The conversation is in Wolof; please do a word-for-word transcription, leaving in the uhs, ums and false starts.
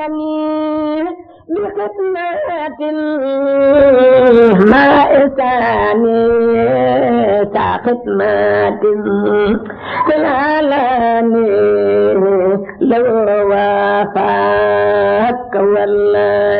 إساني بخدمة ما إساني كخدمة في العالم لو وافاك والله